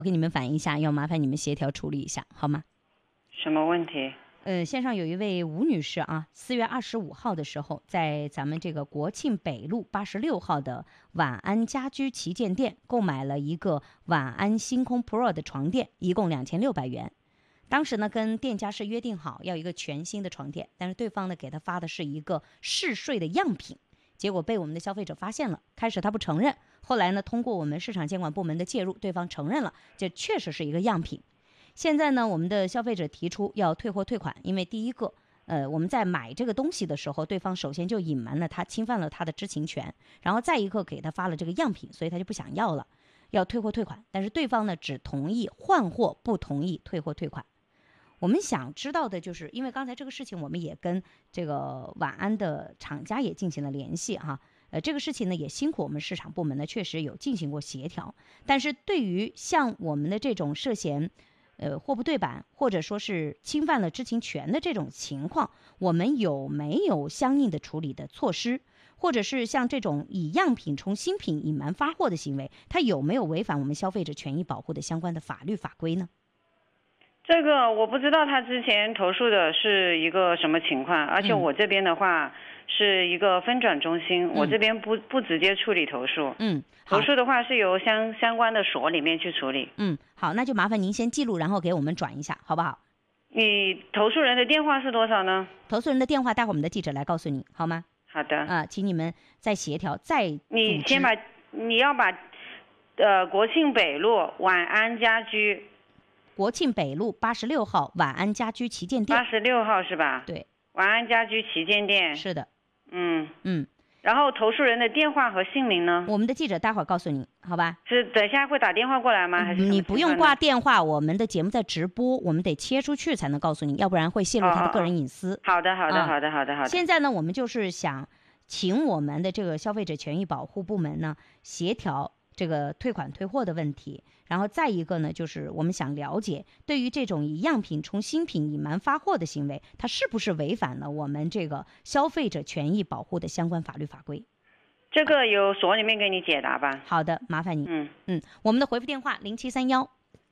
我给你们反映一下，要麻烦你们协调处理一下，好吗？ 什么问题？ 线上有一位吴女士啊，4月25号的时候，在咱们这个国庆北路86号的晚安家居旗舰店购买了一个晚安星空 Pro 的床垫，一共2600元。当时呢，跟店家是约定好要一个全新的床垫，但是对方呢给他发的是一个试睡的样品，结果被我们的消费者发现了。开始他不承认，后来呢，通过我们市场监管部门的介入，对方承认了，这确实是一个样品。现在呢，我们的消费者提出要退货退款，因为第一个，我们在买这个东西的时候，对方首先就隐瞒了他，侵犯了他的知情权，然后再一个给他发了这个样品，所以他就不想要了，要退货退款。但是对方呢，只同意换货，不同意退货退款。我们想知道的就是，因为刚才这个事情，我们也跟这个晚安的厂家也进行了联系哈。这个事情呢，也辛苦我们市场部门呢，确实有进行过协调。但是对于像我们的这种涉嫌货不对版，或者说是侵犯了知情权的这种情况，我们有没有相应的处理的措施？或者是像这种以样品充新品隐瞒发货的行为，它有没有违反我们消费者权益保护的相关的法律法规呢？ 这个我不知道他之前投诉的是一个什么情况，而且我这边的话是一个分转中心，我这边不直接处理投诉。投诉的话是由相关的所里面去处理。 好，那就麻烦您先记录，然后给我们转一下，好不好？ 你投诉人的电话是多少呢？ 投诉人的电话，待会儿我们的记者来告诉你，好吗？ 好的。 请你们再协调， 你要把国庆北路晚安家居。 国庆北路86号晚安家居旗舰店。 86号是吧？ 对。 晚安家居旗舰店。 是的。 然后投诉人的电话和姓名呢？ 我们的记者待会儿告诉你，好吧？ 是等一下会打电话过来吗？还是你不用挂电话，我们的节目在直播，我们得切出去才能告诉你，要不然会泄露他的个人隐私。 好的。 现在呢，我们就是想请我们的这个消费者权益保护部门呢协调这个退款退货的问题，然后再一个呢，就是我们想了解，对于这种以样品充新品隐瞒发货的行为，它是不是违反了我们这个消费者权益保护的相关法律法规？ 这个由所里面给你解答吧。 好的，麻烦你。我们的回复电话0731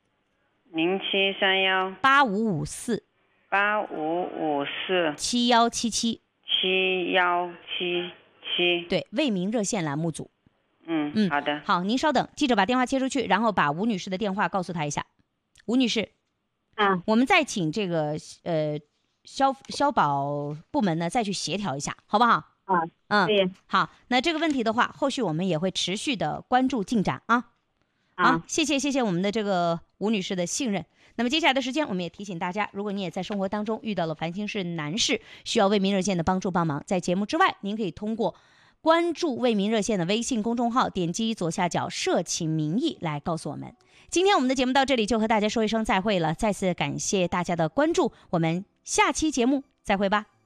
8554 7177 7177。 对，为民热线栏目组。 好的。 好，您稍等，记者把电话接出去，然后把吴女士的电话告诉她一下。吴女士，我们再请这个消保部门呢再去协调一下，好不好？ 对。 好，那这个问题的话，后续我们也会持续的关注进展啊。好，谢谢我们的这个吴女士的信任。那么接下来的时间，我们也提醒大家，如果你也在生活当中遇到了烦心事难事，需要为民热线的帮助帮忙，在节目之外，您可以通过关注为民热线的微信公众号，点击左下角社情民意来告诉我们。今天我们的节目到这里就和大家说一声再会了，再次感谢大家的关注，我们下期节目再会吧。